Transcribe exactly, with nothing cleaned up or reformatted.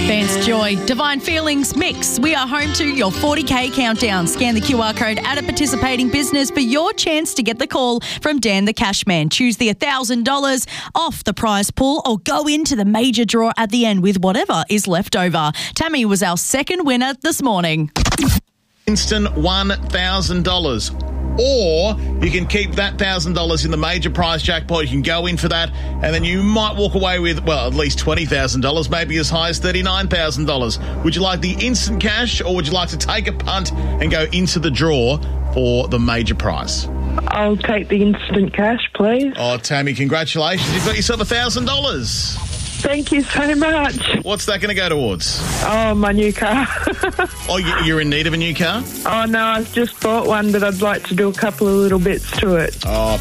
Vance Joy, Divine Feelings Mix. We are home to your forty K countdown. Scan the Q R code at a participating business for your chance to get the call from Dan the Cashman. Choose the one thousand dollars off the prize pool or go into the major draw at the end with whatever is left over. Tammy was our second winner this morning. Instant one thousand dollars. Or you can keep that one thousand dollars in the major prize jackpot. You can go in for that, and then you might walk away with, well, at least twenty thousand dollars, maybe as high as thirty-nine thousand dollars. Would you like the instant cash, or would you like to take a punt and go into the draw for the major prize? I'll take the instant cash, please. Oh, Tammy, congratulations. You've got yourself one thousand dollars. Thank you so much. What's that going to go towards? Oh, my new car. Oh, you- you're in need of a new car? Oh, no, I've just bought one, but I'd like to do a couple of little bits to it. Oh,